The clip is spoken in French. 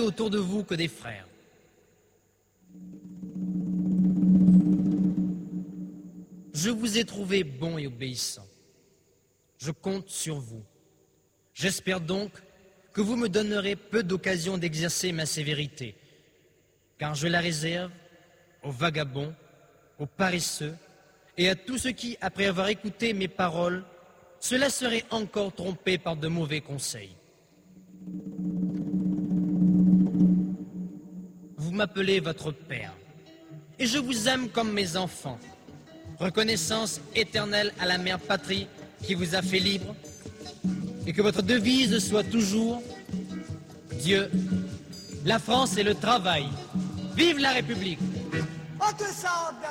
autour de vous que des frères. Je vous ai trouvé bon et obéissant. Je compte sur vous. J'espère donc que vous me donnerez peu d'occasions d'exercer ma sévérité, car je la réserve aux vagabonds, aux paresseux et à tous ceux qui, après avoir écouté mes paroles, se laisseraient encore tromper par de mauvais conseils. Vous m'appelez votre père, et je vous aime comme mes enfants. Reconnaissance éternelle à la mère patrie qui vous a fait libre, et que votre devise soit toujours Dieu, la France et le travail. Vive la République!